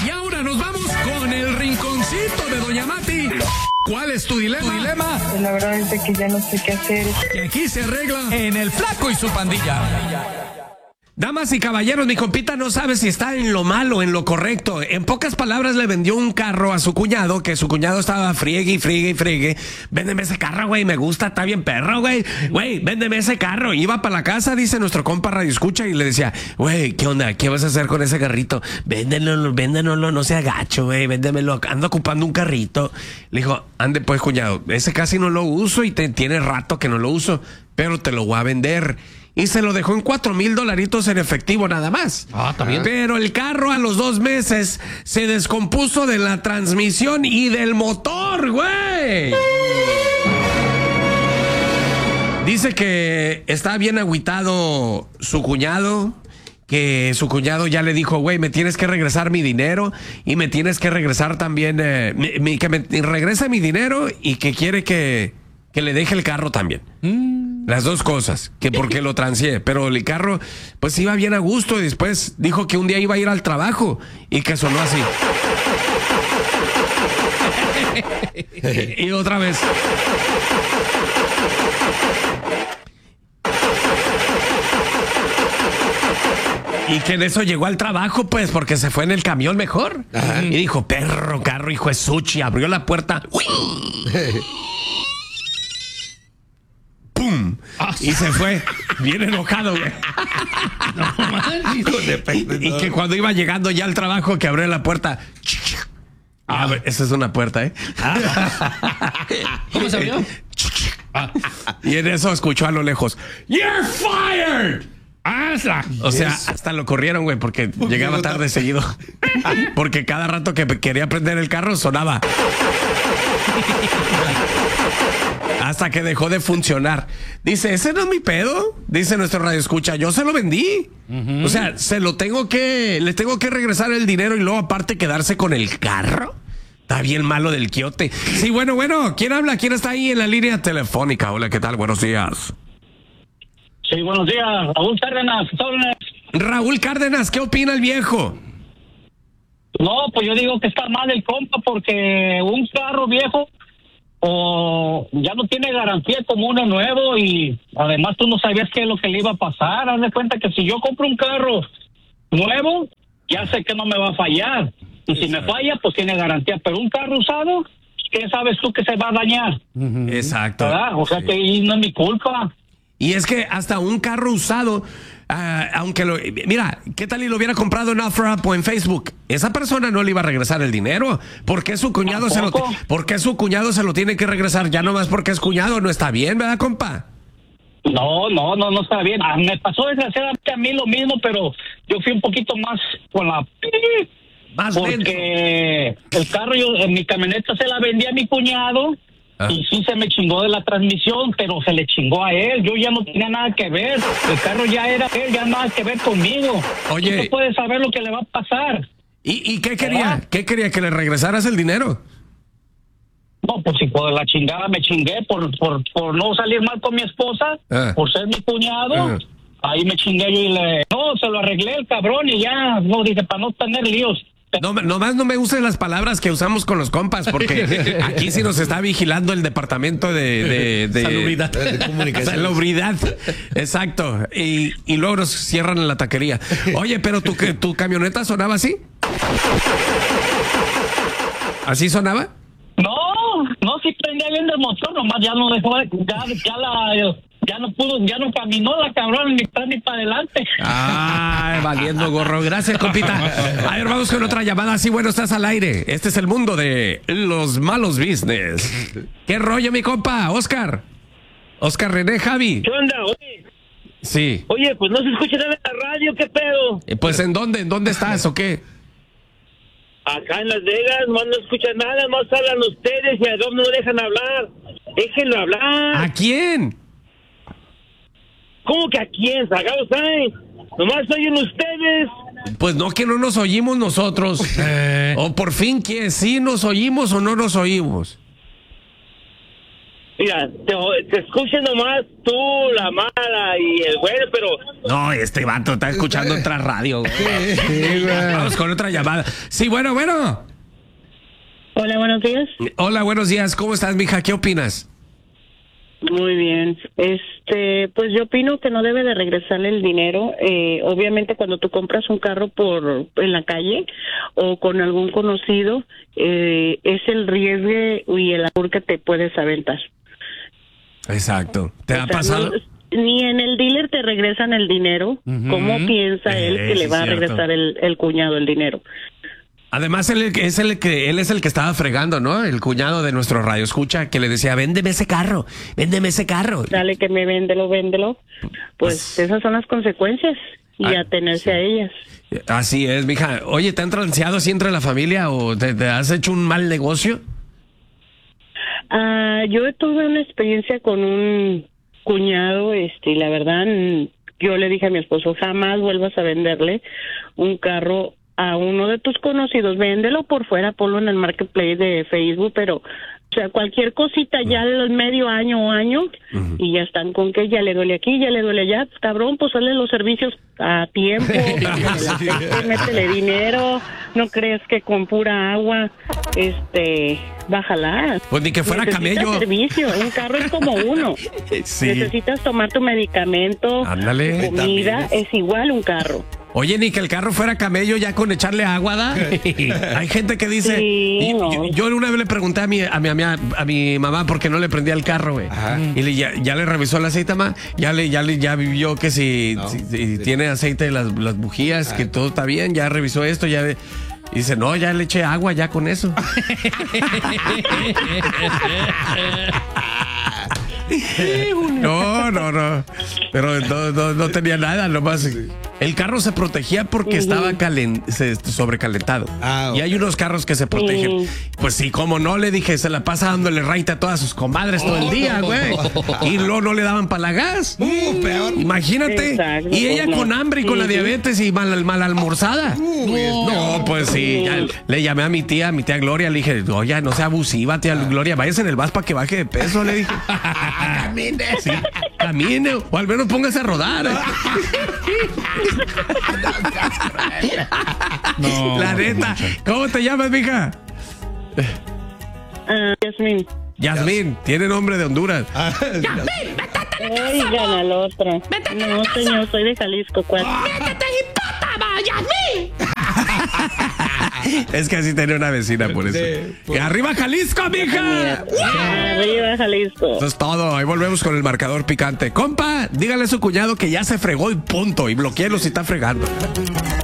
Y ahora nos vamos con el rinconcito de Doña Mati. ¿Cuál es tu dilema? Pues la verdad es de que ya no sé qué hacer. Que aquí se arregla en El Flaco y su pandilla. Damas y caballeros, mi compita no sabe si está en lo malo, en lo correcto. En pocas palabras, le vendió un carro a su cuñado, que su cuñado estaba friegue. Véndeme ese carro, güey, me gusta, está bien perro, güey. Güey, véndeme ese carro. Iba para la casa, dice nuestro compa Radio Escucha, y le decía, güey, ¿qué onda? ¿Qué vas a hacer con ese carrito? Véndenoslo, no sea gacho, güey, véndemelo. Ando ocupando un carrito. Le dijo, ande pues, cuñado, ese casi no lo uso y tiene rato que no lo uso, pero te lo voy a vender. Y se lo dejó en $4,000 en efectivo nada más. También. Pero el carro a los 2 meses se descompuso de la transmisión y del motor, güey. Dice que está bien agüitado su cuñado, que su cuñado ya le dijo, güey, me tienes que regresar mi dinero y me tienes que regresar también, que me regrese mi dinero y que quiere que le deje el carro también. Las dos cosas, que porque lo transié, pero el carro pues iba bien a gusto y después dijo que un día iba a ir al trabajo y que sonó así. Y otra vez. Y que en eso llegó al trabajo, pues, porque se fue en el camión mejor. Ajá. Y dijo, perro, carro, hijo de Suchi, abrió la puerta. ¡Uy! ¡Pum! Y se fue bien enojado, güey. Y que cuando iba llegando ya al trabajo, que abrió la puerta. Esa es una puerta, ¿eh? ¿Cómo se abrió? Y en eso escuchó a lo lejos, "You're fired". O sea, hasta lo corrieron, güey, porque llegaba tarde seguido. Porque cada rato que quería prender el carro sonaba. Hasta que dejó de funcionar. Dice, ese no es mi pedo. Dice nuestro radio escucha, yo se lo vendí. O sea, le tengo que regresar el dinero y luego aparte quedarse con el carro. Está bien malo del quiote. Sí, bueno, ¿quién habla? ¿Quién está ahí en la línea telefónica? Hola, ¿qué tal? Buenos días. Sí, buenos días. Raúl Cárdenas. Raúl Cárdenas, ¿qué opina el viejo? No, pues yo digo que está mal el compa porque un carro viejo o ya no tiene garantía como uno nuevo y además tú no sabías qué es lo que le iba a pasar. Haz de cuenta que si yo compro un carro nuevo, ya sé que no me va a fallar. Y si me falla, pues tiene garantía. Pero un carro usado, ¿qué sabes tú que se va a dañar? Exacto. ¿Verdad? O sea que ahí no es mi culpa. Y es que hasta un carro usado, aunque mira, ¿qué tal y lo hubiera comprado en OfferUp o en Facebook? Esa persona no le iba a regresar el dinero. ¿Por qué su cuñado se lo tiene que regresar? Ya nomás porque es cuñado, no está bien, ¿verdad, compa? No está bien. Me pasó desgraciadamente a mí lo mismo, pero yo fui un poquito más con la... Más porque dentro. El carro, en mi camioneta se la vendí a mi cuñado. Y sí se me chingó de la transmisión, pero se le chingó a él. Yo ya no tenía nada que ver. El carro ya era él, ya nada que ver conmigo. Oye, tú no puedes saber lo que le va a pasar. ¿Y qué quería? ¿Qué quería? ¿Que le regresaras el dinero? No, pues si por la chingada me chingué por no salir mal con mi esposa, por ser mi cuñado. Ahí me chingué yo y se lo arreglé el cabrón y ya, no, dije, para no tener líos. Nomás no me uses las palabras que usamos con los compas, porque aquí sí nos está vigilando el departamento de salubridad. De comunicación. Salubridad, exacto. Y luego nos cierran la taquería. Oye, pero ¿tu camioneta sonaba así? ¿Así sonaba? No, sí prendía bien el motor, nomás ya no dejó, ya no caminó la cabrón ni para ni para adelante. Valiendo gorro. Gracias, compita. A ver, vamos con otra llamada. Sí, bueno, estás al aire. Este es el mundo de los malos business. ¿Qué rollo, mi compa? Oscar René, Javi. ¿Qué onda? Oye. Sí. Oye, pues no se escucha nada en la radio, ¿qué pedo? Pues ¿en dónde? ¿En dónde estás o qué? Acá en Las Vegas, no escucha nada, más hablan ustedes y a dónde no dejan hablar. Déjenlo hablar. ¿A quién? ¿Cómo que a quién? Sagados hay. Nomás oyen ustedes. Pues no, que no nos oímos nosotros. O por fin que sí nos oímos o no nos oímos. Mira, te escuchas nomás tú, la mala y el bueno, pero... No, este vato está escuchando otra radio, güey. Sí, güey. Vamos con otra llamada. Sí, bueno. Hola, buenos días. Hola, buenos días. ¿Cómo estás, mija? ¿Qué opinas? Muy bien. Pues yo opino que no debe de regresarle el dinero. Obviamente cuando tú compras un carro en la calle o con algún conocido, es el riesgo y el apuro que te puedes aventar. Exacto. ¿Te ha pasado? Ni en el dealer te regresan el dinero. ¿Cómo piensa él que le va a regresar el cuñado el dinero? Además, él es el que estaba fregando, ¿no? El cuñado de nuestro radio escucha que le decía, véndeme ese carro. Dale que me véndelo. Pues esas son las consecuencias y atenerse a ellas. Así es, mija. Oye, ¿te han transeado así entre la familia o te has hecho un mal negocio? Yo tuve una experiencia con un cuñado, y la verdad, yo le dije a mi esposo, jamás vuelvas a venderle un carro a uno de tus conocidos, véndelo por fuera, ponlo en el marketplace de Facebook, pero o sea, cualquier cosita ya al medio año o año y ya están con que ya le duele aquí, ya le duele allá, cabrón, pues hazle los servicios a tiempo, métele dinero, no crees que con pura agua, bájala. Pues ni que fuera necesitas camello. servicio, un carro es como uno. Sí. Necesitas tomar tu medicamento, Ándale, tu comida, es igual un carro. Oye, ni que el carro fuera camello ya con echarle agua, ¿da? Hay gente que dice... Sí, no. Yo una vez le pregunté a mi mamá por qué no le prendía el carro, güey. Y ya le revisó el aceite, mamá. Ya vio que si tiene aceite de las bujías, que todo está bien. Ya revisó esto, y dice, no, ya le eché agua ya con eso. No. Pero no tenía nada, nomás. El carro se protegía porque estaba sobrecalentado. Y hay unos carros que se protegen. Pues sí, como no, le dije, se la pasa dándole raite a todas sus comadres todo el día, güey. Y luego no le daban para la gas. Peor. Imagínate. Exacto, Y ella pues con no. hambre y con la diabetes y mal almorzada. No, pues sí. Ya le llamé a mi tía Gloria, le dije, oye, no sea abusiva, tía Gloria, váyase en el bus para que baje de peso, le dije. Camine. Sí, camine, o al menos póngase a rodar. No, La neta. ¿Cómo te llamas, mija? Yasmín. Yasmín, tiene nombre de Honduras. Oigan al otro. No, señor, soy de Jalisco, ¿cuál? Es que así tenía una vecina, por eso. Sí, pues. ¡Y arriba Jalisco, mija! Arriba, Jalisco. Eso es todo. Ahí volvemos con el marcador picante. Compa, dígale a su cuñado que ya se fregó y punto. Y bloqueelo si está fregando.